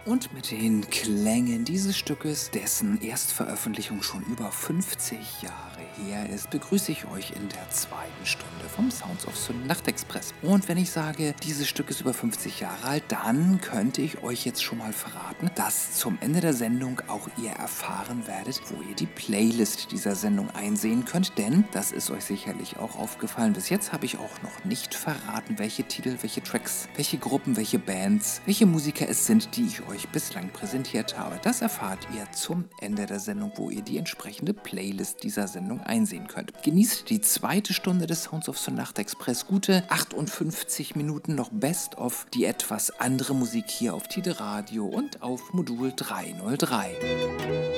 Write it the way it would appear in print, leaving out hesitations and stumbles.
Und mit den Klängen dieses Stückes, dessen Erstveröffentlichung schon über 50 Jahre her ist, begrüße ich euch in der zweiten Stunde vom Sounds of Syne Nachtexpress. Und wenn ich sage, dieses Stück ist über 50 Jahre alt, dann könnte ich euch jetzt schon mal verraten, dass zum Ende der Sendung auch ihr erfahren werdet, wo ihr die Playlist dieser Sendung einsehen könnt, denn das ist euch sicherlich auch aufgefallen. Bis jetzt habe ich auch noch nicht verraten, welche Titel, welche Tracks, welche Gruppen, welche Bands, welche Musiker es sind, die ich euch bislang präsentiert habe. Das erfahrt ihr zum Ende der Sendung, wo ihr die entsprechende Playlist dieser Sendung einsehen könnt. Genießt die zweite Stunde des Sounds of Syne Nachtexpress. Gute 58 Minuten noch Best of die etwas andere Musik hier auf Tide Radio und auf Modul 303.